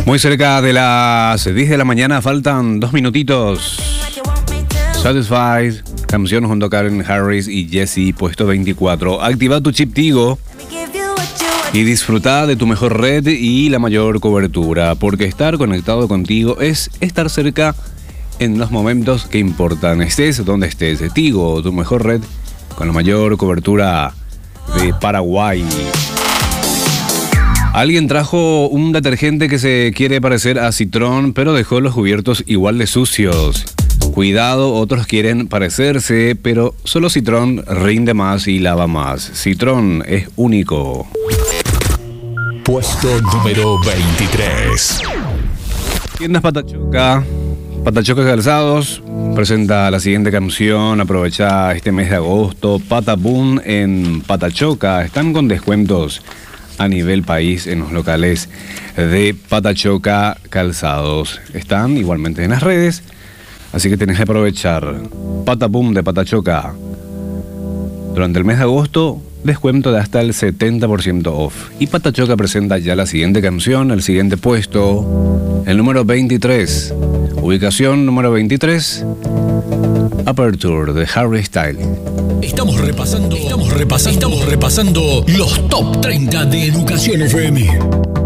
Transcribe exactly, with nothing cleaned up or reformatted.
Muy cerca de las diez de la mañana, faltan dos minutitos. Satisfied, canción junto a Karen Harris y Jesse, puesto veinticuatro. Activa tu chip Tigo y disfruta de tu mejor red y la mayor cobertura, porque estar conectado contigo es estar cerca en los momentos que importan. Estés donde estés. Tigo, tu mejor red con la mayor cobertura de Paraguay. Alguien trajo un detergente que se quiere parecer a Citrón, pero dejó los cubiertos igual de sucios. Cuidado, otros quieren parecerse, pero solo Citrón rinde más y lava más. Citrón es único. Puesto número veintitrés. Tiendas Patachoca. Patachoca Calzados presenta la siguiente canción. Aprovecha este mes de agosto. Pataboom en Patachoca. Están con descuentos a nivel país en los locales de Patachoca Calzados. Están igualmente en las redes, así que tenés que aprovechar. Pataboom de Patachoca. Durante el mes de agosto, descuento de hasta el setenta por ciento off. Y Patachoca presenta ya la siguiente canción, el siguiente puesto, el número veintitrés. Ubicación número veintitrés. Aperture de Harry Styles. Estamos repasando, estamos repasando, estamos repasando los top treinta de Educación F M.